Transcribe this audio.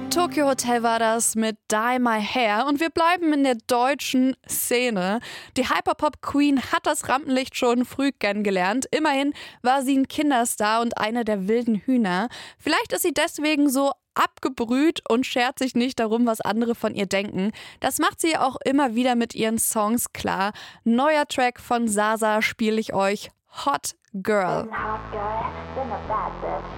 Tokyo Hotel war das mit Dye My Hair und wir bleiben in der deutschen Szene. Die Hyperpop-Queen hat das Rampenlicht schon früh kennengelernt. Immerhin war sie ein Kinderstar und eine der wilden Hühner. Vielleicht ist sie deswegen so abgebrüht und schert sich nicht darum, was andere von ihr denken. Das macht sie auch immer wieder mit ihren Songs klar. Neuer Track von Sasa spiele ich euch, Hot Girl.